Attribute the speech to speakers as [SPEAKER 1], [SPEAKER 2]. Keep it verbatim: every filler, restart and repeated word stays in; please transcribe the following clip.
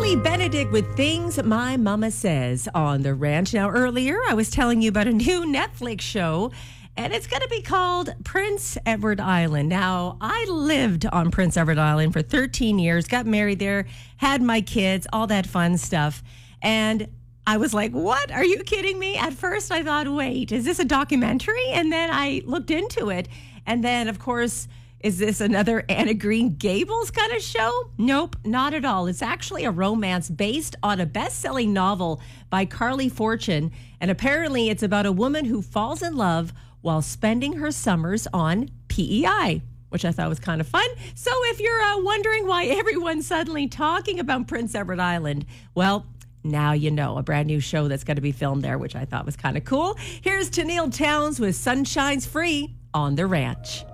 [SPEAKER 1] Haley Benedict with Things My Mama Says on The Ranch. Now, earlier I was telling you about a new Netflix show, and it's going to be called Prince Edward Island. Now, I lived on Prince Edward Island for thirteen years, got married there, had my kids, all that fun stuff. And I was like, what? Are you kidding me? At first, I thought, wait, is this a documentary? And then I looked into it. And then, of course, is this another Anna Green Gables kind of show? Nope, not at all. It's actually a romance based on a best-selling novel by Carly Fortune. And apparently it's about a woman who falls in love while spending her summers on P E I, which I thought was kind of fun. So if you're uh, wondering why everyone's suddenly talking about Prince Edward Island, well, now you know, a brand new show that's going to be filmed there, which I thought was kind of cool. Here's Tennille Townes with Sunshine's Free on The Ranch.